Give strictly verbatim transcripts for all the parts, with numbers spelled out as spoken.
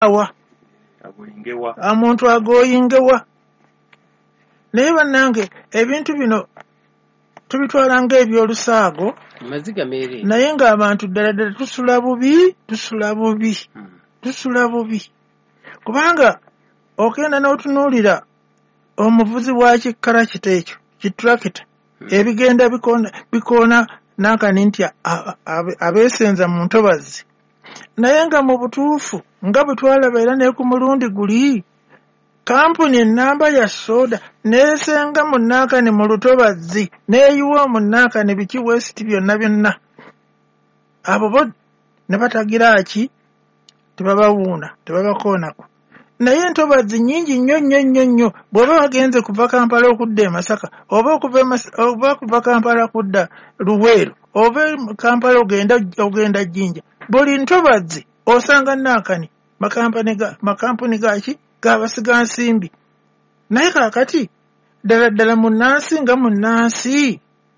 awa agoyingewa omuntu agoyingewa naye bannange ebintu bino tubitwala ng'ebyolusaago maziga mere naye ng'abantu ddala ddala tusula bubi tusula bubi hmm. tusula bubi kubanga ogenda n'otunuulira omuvuzi wa kikarakita ekyo kitulakita hmm. ebigenda bikoona bikoona nankani nti abeesenza mu ntobazi naye nga mu butuufu nga bwe twalaba era ne ku mulundi guli kampuni ennamba ya soda neesenga mu nankani mu lutobazi neeyiwa mu nankani biki west byonna byonna abo bo ne batagira ki tebabawuuna tebabakoonako naye entobazi nnyingi nnyo nnyo nnyo nnyo bw'oba bagenze kuva Kampala okudda e Masaka oba okuva kuva Kampala kudda Luweero oba Kampala ogenda ogenda Jinja buli ntobazi osanga nankani makampani ga makampuni gaki gabasiga nsimbi naye kaakati ddala ddala munnansi nga munnansi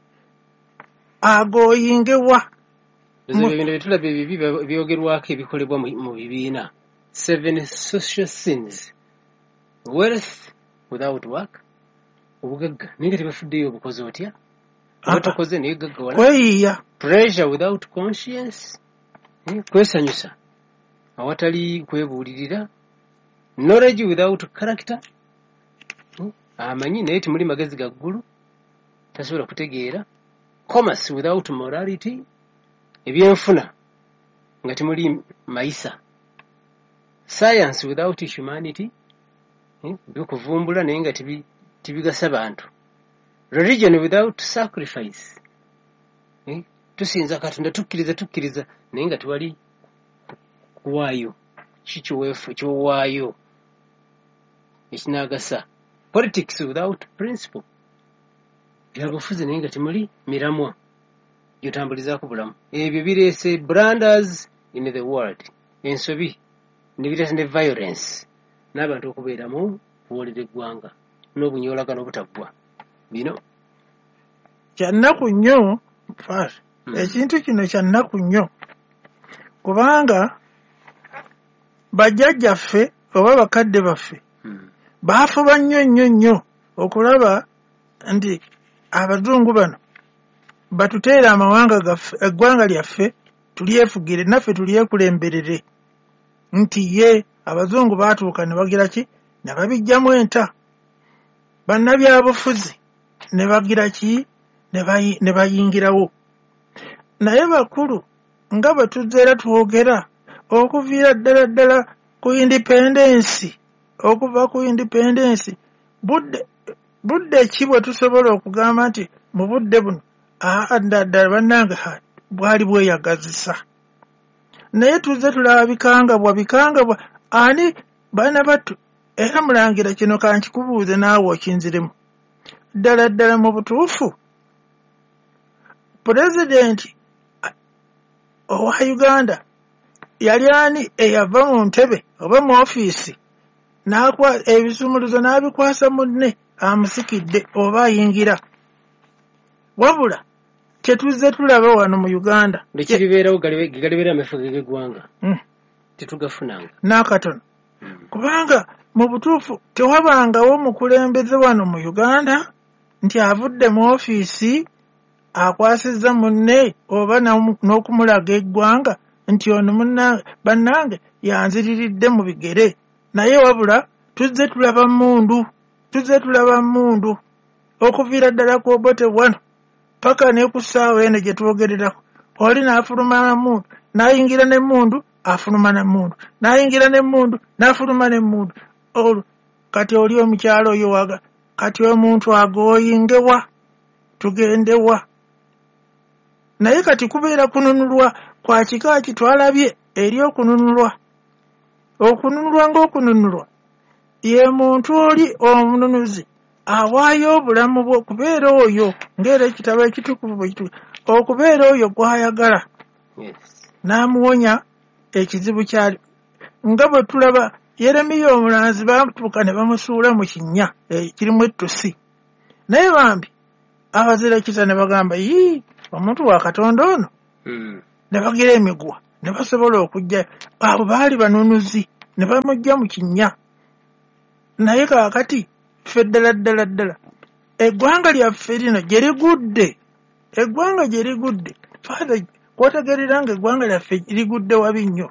agoyingewa ebintu byetulaba ebibi byogerwako ebikolebwa mu bibiina seven social sins wealth without work obugagga ninga tebafuddeyo obukozi otya otokoze naye gaggawala kweyiya pressure without conscience kwesanyusa awatali kwebuulirira knowledge without character amanyi naye timuli magezi ga ggulu tasobola kutegeera commerce without morality ebyenfuna nga timuli mayisa science without humanity byokuvumbula naye nga tibigasa bantu religion without sacrifice tusinza Katonda tukkiriza tukkiriza naye nga tewali kuwaayo kikiweefu kyowaayo ekinagasa politics without principle byabufuzi naye nga timuli miramwa gyotambulizaako bulamu ebyo bireese blunders in the world ensobi nebireese ne violence n'abantu okubeeramu kuwoolera eggwanga n'obunyoolagano obutaggwa bino kyannaku nnyo faati hmm. ekintu kino kyannaku nnyo kubanga bajjajjaffe oba bakadde baffe hmm. baafuba nnyo nnyo nnyo okulaba nti abazungu bano batuteera amawanga gaffe eggwanga lyaffe tulyefugire naffe tulyekulemberere nti ye abazungu baatuuka ne bagira ki ne babijjamu enta bannabyabufuzi ne bagira ki ne bayingirawo naye bakulu nga bwe tuzze era twogera okuviira ddala ddala ku independence okuva ku independence budde budde ki bwe tusobola okugamba nti mu budde buno ddala bannange bwali bweyagazisa naye tuzze tulaba bikangabwa bikangabwa ani baana battu era mulangira kino kankikubuuze naawe okinziremu ddala ddala mu butuufu pulezidenti owa Uganda yali ani eyava mu ntebe oba mu ofiisi n'akwa ebisumuluzo n'abikwasa munne amusikidde oba ayingira wabula tetuzze tulaba wano mu Uganda lekiribeerawo galibeera amefuga g'eggwanga mm. tetugafunanga n'akatono mm. kubanga mu butuufu tewabangawo mukulembeze wano mu Uganda nti avudde mu ofiisi akwasizza munne oba n'okumulaga eggwanga nti ono munna bannange yanziriridde mu bigere naye wabula tuzze tulaba mundu tuzze tulaba mundu okuviira ddala ku Obote wano paka ne ku ssaawa eno gye twogererako oli n'afuluma na mundu n'ayingira ne mundu afuluma ne mundu n'ayingira ne mundu n'afuluma ne mundu olwo kati oli omukyalo oyo waga kati omuntu agoyingewa tugendewa naye kati kubeera kununulwa kwa kika kitwalabye eri okununulwa okununulwa ng'okununulwa ye muntu oli omununuzi awaayo obulamu bwe okubeera oyo ng'era ekitabo ekitukuvu bwe kitukuvu okubeera oyo gw'ayagala yes. n'amuwonya ekizibu kyali nga bwe tulaba Yeremiya omulanzi baatuuka ne bamusuula mu kinnya kirimu ettusi naye bambi abazirakisa ne bagamba yii omuntu wa Katonda ono mm. ne bagira emiguwa ne basobola okujja abo baali banunuzi ne bamujja mu kinnya. Naye kaakati ffe ddala ddala ddala eggwanga lyaffe lino gye ligudde, eggwanga gye ligudde Father, kwotegerera ng'eggwanga lyaffe ligudde wabi nnyo.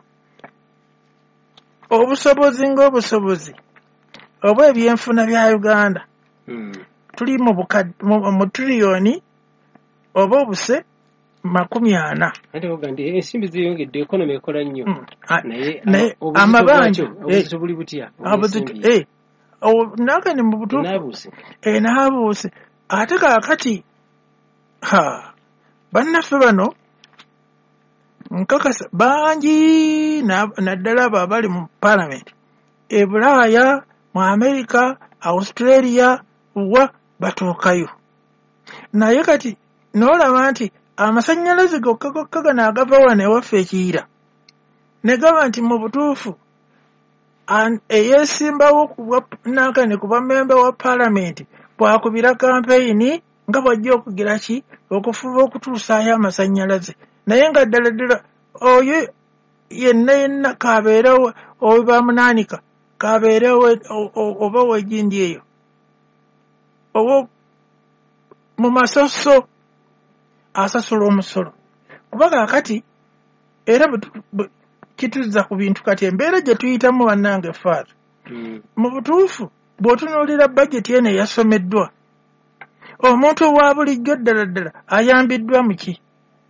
Obusobozi ng'obusobozi oba ebyenfuna bya Uganda Mm. tuli mu bukad- mu mu triliyoni oba obuse makumi ana. Ate ogandi ensimbi ziyongedde, economy ekola nnyo. Mm. A- Naye naye ama- obuzito amabanja, bwakyo, obuzito buli butya? Abuzito obw'ensimbi? eh o nakani mu butuufu Naabuuse. eh naabuuse ate kaakati ha bannaffe bano nkakasa bangi na- naddala abo abali mu parliament e Bulaaya, mu America, Australia wa batuukayo. Naye kati n'olaba nti amasannyalaze gokka gokka gano agava wano ewaffe ekiyira ne gaba nti mu butuufu an- eyeesimbawo ku bwa nakane ku bamemba wa parliament bwakubira kampeyini nga bwajja okugira ki okufuba okutuusaayo amasannyalaze. Naye nga ddala ddala oyo yenna yenna kabeerewo oyo bamunaanika kabeerewo o- o- oba wegindi eyo oba mu masoso asasula omusolo. Kuba kaakati era bwe tu- bwe kituzza ku bintu kati embeera gye tuyitamu bannange Father, Mm. mu butuufu bw'otunuulira bajeti eno eyasomeddwa omuntu owa bulijjo ddala ddala ayambiddwa mu ki?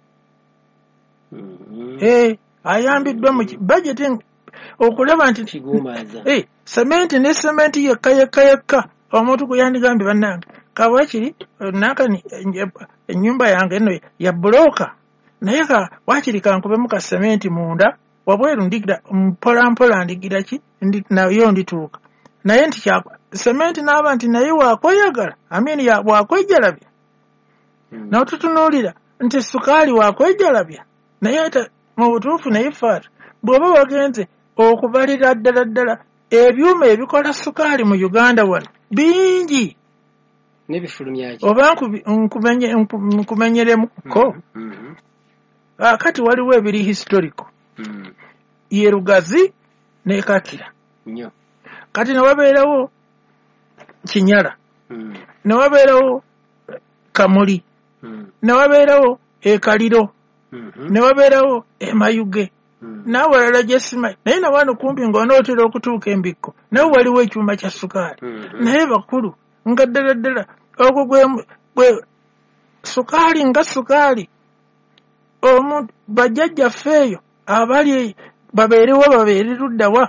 Mm. Eh, ayambiddwa mu ki? Bajeti en- okulaba nti Kiguumaaza. eh, sementi ne sementi yekka yekka yekka omuntu gwe yandigambye bannange kabwakiri nakani ennyumba yange eno ya bulooka naye ka wakiri kankubemu ka sementi munda wabweru ndigira mpola mpola ndigira ki ndi- nayo ndituuka naye nti kya sementi n'aba nti naye waakweyagala amini ya waakwejjalabya Mm. n'otutunuulira nti sukaali waakwejjalabya naye ate mu butuufu naye Father bw'oba wagenze okubalira ddala ddala ebyuma ebikola sukaali mu Uganda wano bingi N'ebifulumya ki? oba nkubi- nkumenye- nku- nkumenyeremuko Mm. akati waliwo ebiri historical Mm. ye Lugazi ne Kakira Nnyo. kati ne wabeerawo Kinyala Mm. ne wabeerawo Kamuli Mm. ne wabeerawo Ekaliro Mhm. ne wabeerawo Emayuge Mm. n'awalala gye simanyi naye na wano kumpi ng'onootera okutuuka embikko naye waliwo ekyuma kya sukaali Mhm. naye bakulu nga ddala ddala ogwo gwe gwe sukaali nga sukaali omuntu bajjajjaffe eyo abali babeerewo babeere luddawa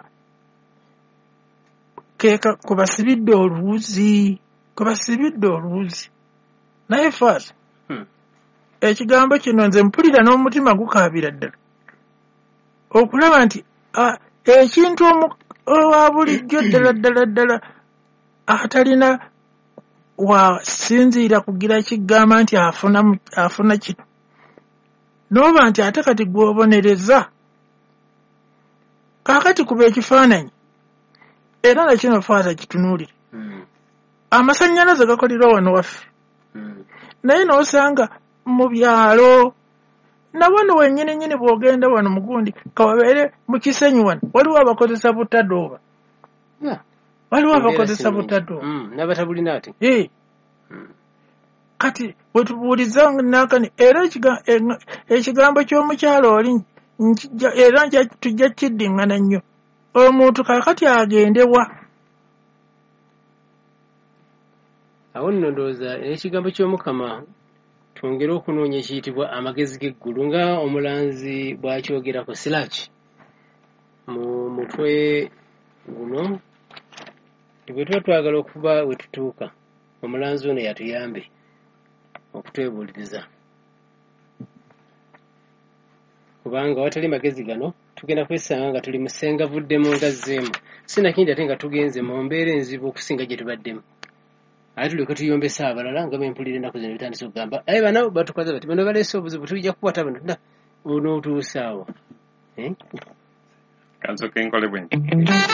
keeka kubasibidde oluwuzi kubasibidde oluwuzi naye Father Mm. ekigambo kino nze mpulira n'omutima gukaabira ddala okulaba nti ah, ekintu omu- owa bulijjo ddala ddala ddala atalina wasinziira kugira kigamba nti afuna mu- afuna kino n'oba nti ate kati gw'obonereza kaakati kuba ekifaananyi era na kino Father kitunuulire Mm. amasannyalaze gakolera wano waffe Mm. naye n'osanga mu byalo na wano wennyini nnyini bw'ogenda wano mu gundi kawabeere mu Kisenyi wano waliwo abakozesa butadooba Yeah. waliwo Embeera abakozesa si nnungi. butadooba Mm. N'abatabulina ate. Eh, Mm. kati bwe tubuuliza nakani era ekiga- enga- ekigambo ky'omukyalo oli nkijja- era nja- tujja kiddiŋŋana nnyo omuntu kaakati agendewa Awo nno ndowooza ekigambo ky'Omukama twongere okunoonya ekiyitibwa amagezi g'eggulu nga omulanzi bw'akyogerako Siraki mu mutwe guno nti bwe tuba twagala okuba we tutuuka omulanzi ono yatuyambe okutwebuuliriza kubanga watali magezi gano tugenda kwesanga nga tuli musengavuddemu nga zzeemu sinakindi ate nga tugenze mu mbeera enzibu okusinga gye tubaddemu ate tuleke tuyombesa abalala nga bempulira ennaku zino bitandise okugamba aye bano batukoze bati bano baleese obuzibu tujja kukwata bano na onootuusa awo Eh? Kansoke nkole bwe nti.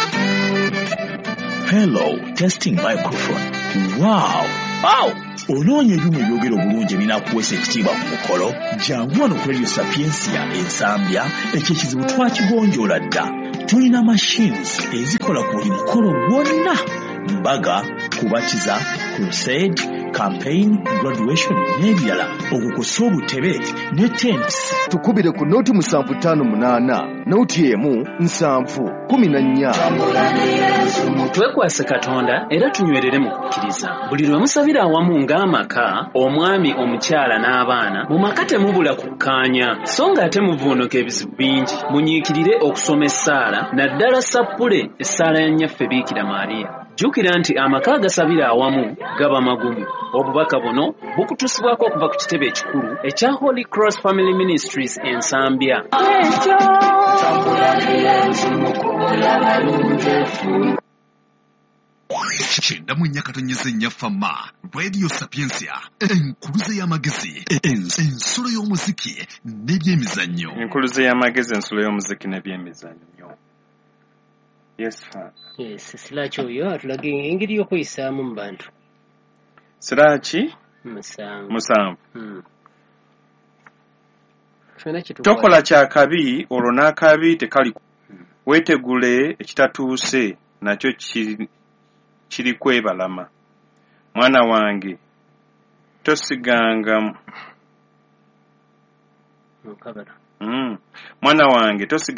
Hello, testing microphone. Wow! Wow! Onoonya ebyuma ebyogera obulungi ebinaakuweesa ekitiibwa ku mukolo? Jangu wano ku Radio Sapiensia ensambya ekyo ekizibu twakigonjoola dda. tulina machines ezikola ku buli mukolo gwonna: mbaga, kubatiza, crusade, campaign, graduation n'ebirala. okukusa obutebe ne tents. Tukubire ku noti musanvu ttaano munaana, noti emu nsanvu kumi na nnya. Twekwase Katonda era tunywerere mu kukkiriza. Buli lwe musabira awamu ng'amaka, omwami, omukyala n'abaana, mu maka temubula kukkaanya, so ng'ate muvuunuka ebizibu bingi. Munyiikirire okusoma essaala, naddala sappule essaala ya nnyaffe Biikira Maariya. Jjukira nti amaka agasabira awamu gaba magumu. Obubaka buno bukutusibwako okuva ku kitebe ekikulu ekya Holy Cross Family Ministries Ensambya. Kyenda mu nnya katonyeza ennyaffa ma Radio Sapiensia, enkuluze y'amagezi, ensolo y'omuziki n'ebyemizannyo. Enkuluze y'amagezi, ensolo y'omuziki n'ebyemizannyo. Yes, Father. Yes, Siraki oyo atulaga engeri y'okweyisaamu mu bantu. Siraki? Musanvu. Musanvu. Hmm. Tokola kya kabi olwo n'akabi tekali. Weetegule ekitatuuse nakyo kiri kiri kwebalama. Mwana wange tosiganga Mukabala. Mm. Mwana wange tosiganga